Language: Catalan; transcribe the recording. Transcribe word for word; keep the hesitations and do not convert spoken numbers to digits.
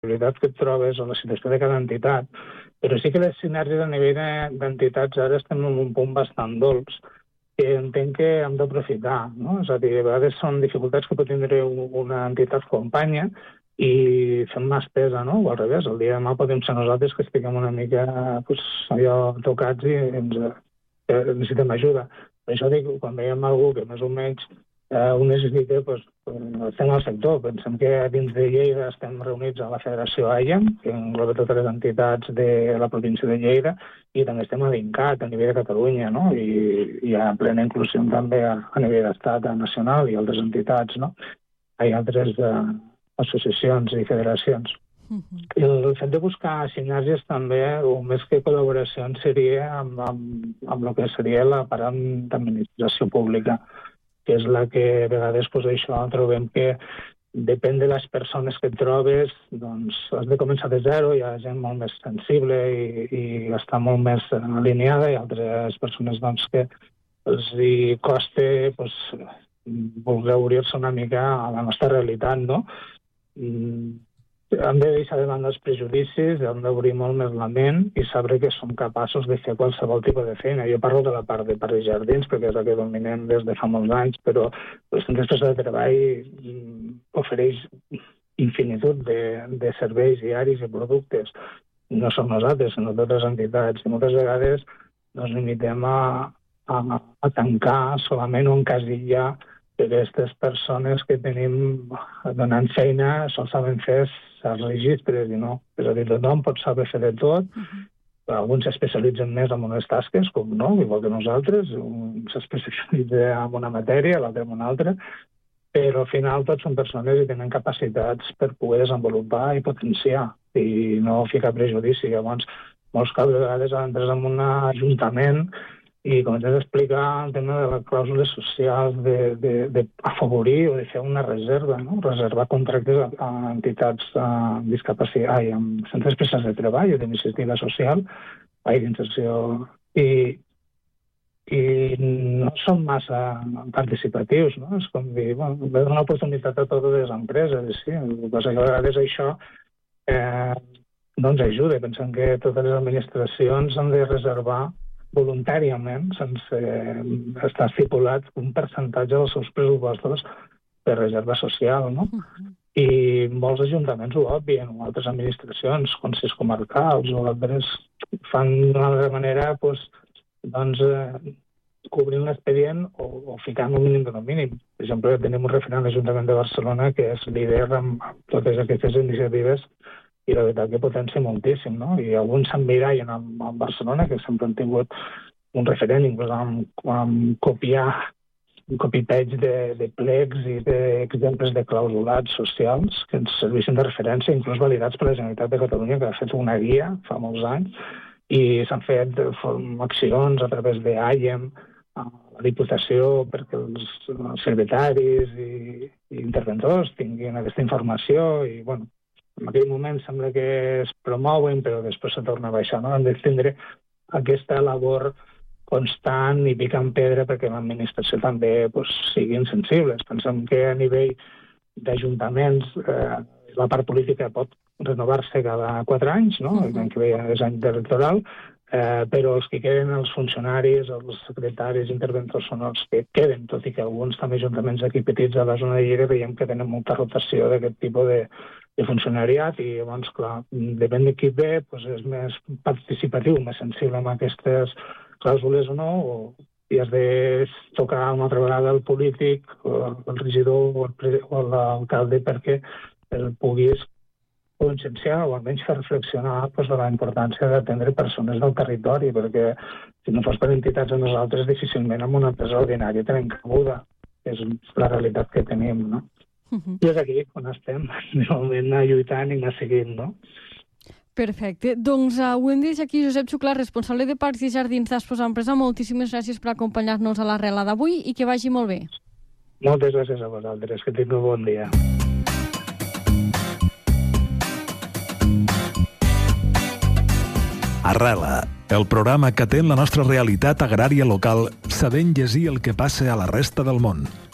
prioritats que et trobes o la situació de cada entitat, però sí que les sinergies a nivell d'entitats ara estem en un punt bastant dolç que entenc que hem d'aprofitar, no? És a dir, a vegades són dificultats que pot tindre una entitat companya i fem mà estesa, no? O al revés, el dia de demà podem ser nosaltres que estiguem una mica pues, allò tocats i ens, eh, necessitem ajuda. Per això dic, quan veiem algú que més o menys eh, ho necessita, pues, estem al sector. Pensem que dins de Lleida estem reunits a la Federació A I E M, que engloba totes les entitats de la província de Lleida, i també estem a l'INCAT, a nivell de Catalunya, no? I hi ha plena inclusió també a, a nivell d'estat, a nacional i altres entitats, no? Hi ha altres eh, associacions i federacions. Uh-huh. El fet de buscar sinergies també, o més que col·laboracions, seria amb, amb, amb el que seria l'aparat d'administració pública, que és la que a vegades pues, això trobem que depèn de les persones que et trobes, doncs has de començar de zero, hi ha gent molt més sensible i, i està molt més alineada, i altres persones doncs, que els hi costa pues, voler obrir-se una mica a la nostra realitat, no? Mm. Hem de deixar de banda els prejudicis, hem d'obrir molt més la ment i saber que som capaços de fer qualsevol tipus de feina. Jo parlo de la part de parcs i jardins, perquè és la que dominem des de fa molts anys, però els centres de treball ofereix infinitud de, de serveis diaris i productes. No som nosaltres, sinó totes les entitats. I moltes vegades ens limitem a, a, a tancar solament un casillar que aquestes persones que tenim donant feina sol saben fer els registres i no. És a dir, tothom pot saber fer de tot. Uh-huh. Alguns s'especialitzen més en unes tasques, com no, igual que nosaltres. Un s'especialitza en una matèria, l'altre en una altra, però al final tots són persones i tenen capacitats per poder desenvolupar i potenciar i no ficar prejudici. Llavors, molts caps de vegades entres en un ajuntament i comences a explicar el tema de les clàusules socials, d'afavorir o de fer una reserva, no? Reservar contractes a, a entitats amb discapacitat, ai, amb centres especials de treball o d'iniciativa social, ai, d'inserció, i, i no són massa participatius, no? És com dir, bueno, ve donar oportunitat a totes les empreses, sí, el que passa que a vegades això eh, no ens ajuda. Pensem que totes les administracions han de reservar voluntàriament, sense estar estipulat, un percentatge dels seus pressupostos per reserva social, no? Uh-huh. I molts ajuntaments ho obvien, o altres administracions, consells comarcals, o altres fan d'una altra manera, pues, doncs, eh, cobrint l'expedient o, o ficant un mínim de no mínim. Per exemple, tenim un referent a l'Ajuntament de Barcelona que és líder amb totes aquestes iniciatives i la veritat que potencia moltíssim, no? I alguns s'emmirallen amb, amb Barcelona, que sempre han tingut un referent, inclús amb, amb copiar un copy-paste de, de plecs i d'exemples de clausulats socials que ens serveixen de referència, inclús validats per la Generalitat de Catalunya, que ha fet una guia fa molts anys, i s'han fet accions a través de A I E M, a la Diputació, perquè els secretaris i, i interventors tinguin aquesta informació i, bueno, en aquell moment sembla que es promouen, però després se torna a baixar, no? Hem de tindre aquesta labor constant i picant pedra perquè l'administració també pues, siguin sensibles. Pensem que a nivell d'ajuntaments eh, la part política pot renovar-se cada quatre anys, no? Uh-huh. L'any que ve és any electoral, eh, però els que queden, els funcionaris, els secretaris, interventors són els que queden, tot i que alguns també ajuntaments aquí petits a la zona de Lleida veiem que tenen molta rotació d'aquest tipus de de funcionariat i llavors, clar, depèn de qui ve, doncs és més participatiu, més sensible amb aquestes clàusules o no, o i has de tocar una altra vegada el polític, o el regidor o, el, o l'alcalde perquè el puguis conscienciar o almenys fer reflexionar doncs, de la importància d'atendre persones del territori, perquè si no fos per entitats a nosaltres, difícilment en una empresa ordinària tenim cabuda. És la realitat que tenim, no? Uh-huh. I és aquí on estem, realment lluitant i anar seguint, no? Perfecte. Doncs uh, ho hem dit aquí, Josep Xuclà, responsable de Parcs i Jardins d'Asposar Empresa. Moltíssimes gràcies per acompanyar-nos a la rela d'avui i que vagi molt bé. Moltes gràcies a vosaltres, que tingueu bon dia. Arrela, el programa que atén la nostra realitat agrària local, sabent llegir el que passa a la resta del món.